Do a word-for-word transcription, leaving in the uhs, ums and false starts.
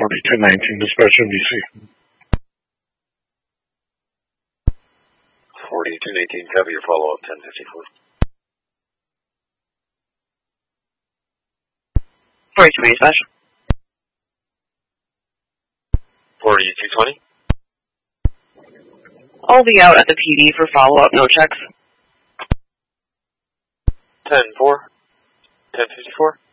forty-two nineteen, dispatch M D C. forty-two nineteen, cover your follow-up, ten fifty-four. forty-two twenty, dispatch. forty-two twenty. I'll be out at the P D for follow-up, no checks. ten four. ten fifty-four.